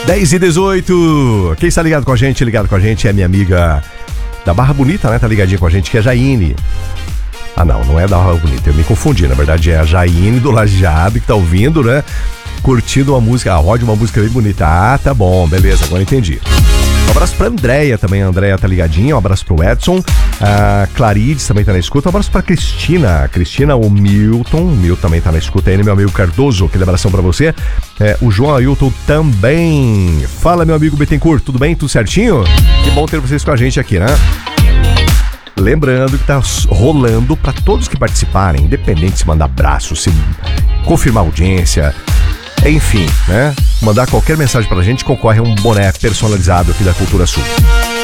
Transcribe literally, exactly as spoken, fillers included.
dez e dezoito. Quem está ligado com a gente, ligado com a gente é minha amiga da Barra Bonita, né? Tá ligadinha com a gente, que é a Jaine. Ah, não, não é da Barra Bonita, eu me confundi. Na verdade é a Jaine do Lajeado que tá ouvindo, né? Curtindo uma música, a Rod, uma música bem bonita. Ah, tá bom, beleza, agora entendi. Um abraço pra Andréia também, a Andréia tá ligadinha. Um abraço pro Edson. A Clarides também tá na escuta. Um abraço pra Cristina. Cristina, o Milton. O Milton também tá na escuta aí, meu amigo Cardoso. Aquele abração pra você. É, o João Ailton também. Fala, meu amigo Bettencourt, tudo bem? Tudo certinho? Que bom ter vocês com a gente aqui, né? Lembrando que tá rolando pra todos que participarem, independente se mandar abraço, se confirmar audiência, enfim, né? Mandar qualquer mensagem pra gente, concorre a um boné personalizado aqui da Cultura Sul.